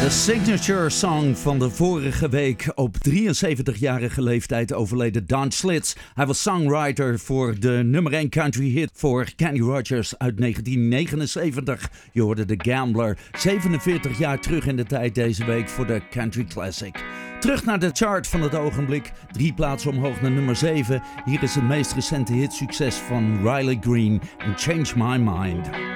De signature song van de vorige week. Op 73-jarige leeftijd overleden Don Schlitz. Hij was songwriter voor de nummer 1 country hit voor Kenny Rogers uit 1979. Je hoorde The Gambler. 47 jaar terug in de tijd deze week voor de Country Classic. Terug naar de chart van het ogenblik. 3 plaatsen omhoog naar nummer 7. Hier is het meest recente hitsucces van Riley Green en Change My Mind.